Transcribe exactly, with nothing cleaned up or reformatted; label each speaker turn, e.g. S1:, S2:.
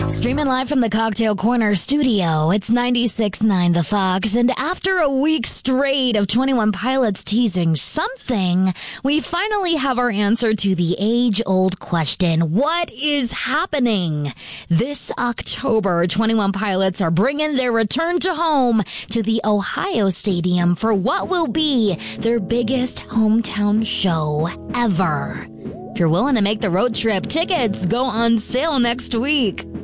S1: Streaming live from the Cocktail Corner studio, it's ninety-six point nine The Fox, and after a week straight of twenty one Pilots teasing something, we finally have our answer to the age-old question, what is happening? This October, twenty one Pilots are bringing their return to home to the Ohio Stadium for what will be their biggest hometown show ever. If you're willing to make the road trip, tickets go on sale next week.